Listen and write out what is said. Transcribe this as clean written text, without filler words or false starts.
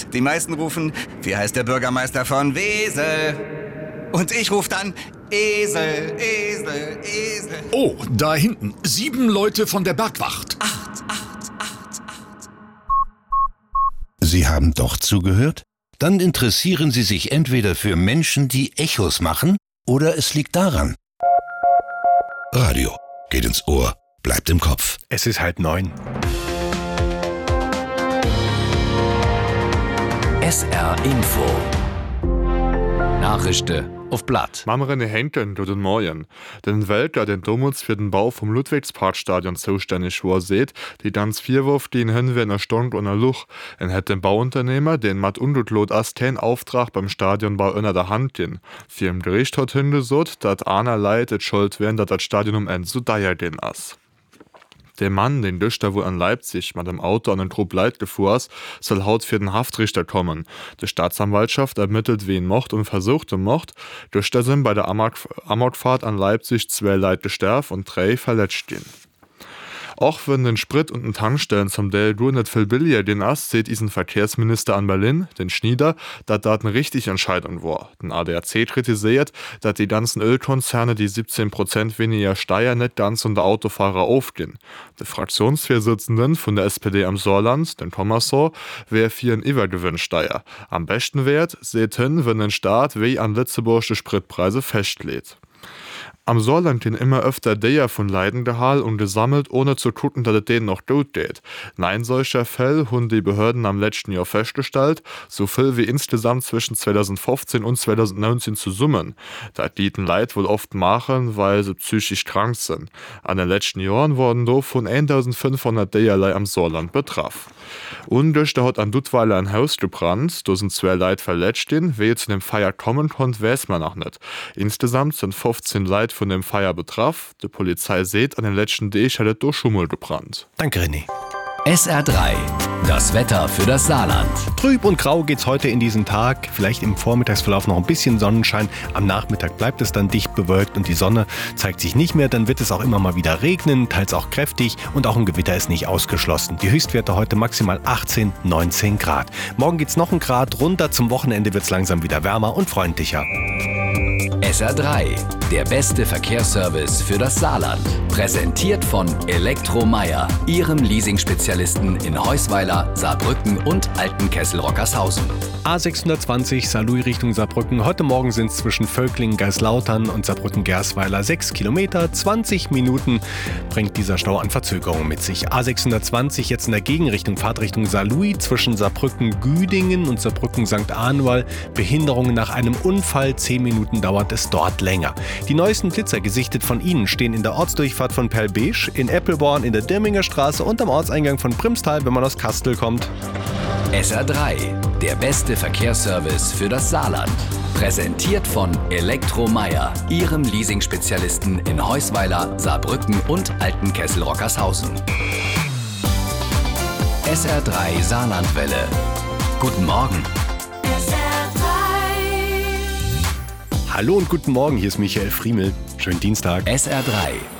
Die meisten rufen, wie heißt der Bürgermeister von Wesel? Und ich rufe dann, Esel, Esel, Esel. Oh, da hinten. 7 Leute von der Bergwacht. 8. Sie haben doch zugehört? Dann interessieren Sie sich entweder für Menschen, die Echos machen, oder es liegt daran. Radio geht ins Ohr, bleibt im Kopf. Es ist 8:30. SR Info. Nachrichten auf Blatt. Mamrene Henken, guten Morgen. Den Welker, den damals für den Bau vom Ludwigsparkstadion zuständig war, seht, die ganz Vierwurf gehen hin wie einer Stunde und einer Luch. Hat den Bauunternehmer, den mat undutlot as keinen Auftrag beim Stadionbau unter der Hand gehen. Für im Gericht hat hingesot, dat einer Leid et schuld werden, dat das Stadion um Ende so deier gehen as. Der Mann, den Düchter wo an Leipzig mit dem Auto an den Trupp Leid gefuhr ist, soll haut für den Haftrichter kommen. Die Staatsanwaltschaft ermittelt wen Mord und versuchte Mord. Durch das sind bei der Amokfahrt an Leipzig 2 Leute gestorben und 3 verletzt gehen. Auch wenn den Sprit und den Tankstellen zum Teil nur nicht viel billiger den Ast, sieht diesen Verkehrsminister an Berlin, den Schnieder, dass das eine richtige Entscheidung war. Den ADAC kritisiert, dass die ganzen Ölkonzerne die 17% weniger Steuer nicht ganz unter Autofahrer aufgehen. Der Fraktionsvorsitzende von der SPD am Saarland, den Thomason, wäre für einen Übergewinnsteuer. Am besten Wert seht hin, wenn ein Staat wie an Lützeburgische Spritpreise festlegt. Am Saarland gehen immer öfter Deier von Leiden gehalten und gesammelt, ohne zu gucken, dass es denen noch gut geht. In solcher Fälle haben die Behörden am letzten Jahr festgestellt, so viel wie insgesamt zwischen 2015 und 2019 zu summen. Das lieten Leid wohl oft machen, weil sie psychisch krank sind. An den letzten Jahren wurden davon 1500 Deierlei am Saarland betroffen. Und durch hat an Duttweiler ein Haus gebrannt, da sind 2 Leute verletzt, wer zu dem Feier kommen konnte, weiß man noch nicht. Insgesamt sind 15 Leute von dem Feier betroffen. Die Polizei sieht, an den letzten Tag hat es durch Schummel gebrannt. Danke, René. SR3. Das Wetter für das Saarland. Trüb und grau geht's heute in diesen Tag. Vielleicht im Vormittagsverlauf noch ein bisschen Sonnenschein. Am Nachmittag bleibt es dann dicht bewölkt und die Sonne zeigt sich nicht mehr. Dann wird es auch immer mal wieder regnen, teils auch kräftig und auch ein Gewitter ist nicht ausgeschlossen. Die Höchstwerte heute maximal 18, 19 Grad. Morgen geht's noch 1 Grad runter. Zum Wochenende wird's langsam wieder wärmer und freundlicher. SR3. Der beste Verkehrsservice für das Saarland. Präsentiert von Elektromeier, Ihrem Leasing-Spezialisten in Heusweiler, Saarbrücken und Altenkessel-Rockershausen. A620 Saarlouis Richtung Saarbrücken. Heute Morgen sind es zwischen Völklingen, Geislautern und Saarbrücken-Gersweiler 6 Kilometer. 20 Minuten bringt dieser Stau an Verzögerung mit sich. A620 jetzt in der Gegenrichtung, Fahrtrichtung Saarlouis zwischen Saarbrücken-Güdingen und Saarbrücken-St. Anual. Behinderungen nach einem Unfall. 10 Minuten dauert es dort länger. Die neuesten Blitzer gesichtet von Ihnen stehen in der Ortsdurchfahrt von Perlbesch, in Eppelborn, in der Dirminger Straße und am Ortseingang von Primstal, wenn man aus Kastel kommt. SR3. Der beste Verkehrsservice für das Saarland. Präsentiert von Elektromeier, Ihrem Leasing-Spezialisten in Heusweiler, Saarbrücken und Altenkessel-Rockershausen. SR3 Saarlandwelle. Guten Morgen. Hallo und guten Morgen, hier ist Michael Friemel. Schönen Dienstag. SR3.